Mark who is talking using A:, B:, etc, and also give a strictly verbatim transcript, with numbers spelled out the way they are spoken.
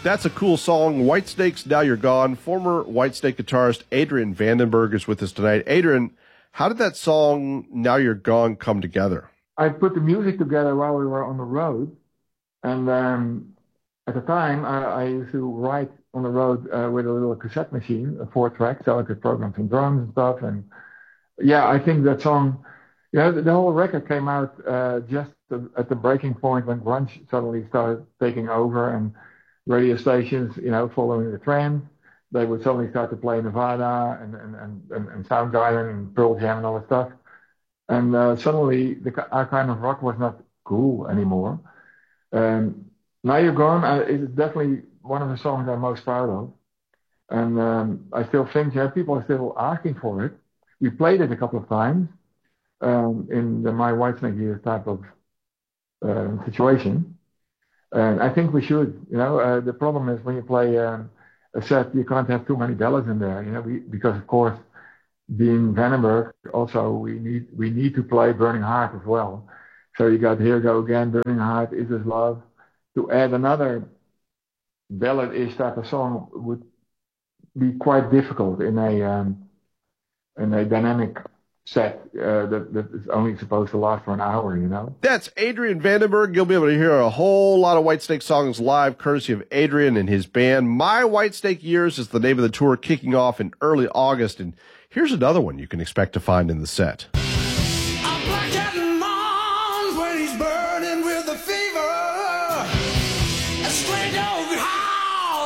A: That's a cool song. Whitesnake's Now You're Gone. Former Whitesnake guitarist Adrian Vandenberg is with us tonight. Adrian, how did that song Now You're Gone come together?
B: I put the music together while we were on the road. And um, at the time, I, I used to write on the road uh, with a little cassette machine, a four track, so I could program some drums and stuff. And yeah, I think that song, you know, the, the whole record came out uh, just the, at the breaking point when grunge suddenly started taking over and radio stations, you know, following the trend. They would suddenly start to play Nevada and, and, and, and, and Soundgarden and Pearl Jam and all that stuff. And uh, suddenly the, our kind of rock was not cool anymore. Um, Now You're Gone uh, is definitely one of the songs I'm most proud of. And um, I still think, yeah, people are still asking for it. We played it a couple of times um, in the My Whitesnake Years type of uh, situation. And I think we should, you know, uh, the problem is when you play um, a set, you can't have too many ballads in there, you know, we, because of course, being Vandenberg, also we need we need to play Burning Heart as well. So you got Here Go Again, Burning Heart, Is This Love. To add another ballad-ish type of song would be quite difficult in a um, in a dynamic set uh, that, that is only supposed to last for an hour, you know?
A: That's Adrian Vandenberg. You'll be able to hear a whole lot of Whitesnake songs live, courtesy of Adrian and his band. My Whitesnake Years is the name of the tour, kicking off in early August. And here's another one you can expect to find in the set.
C: I'm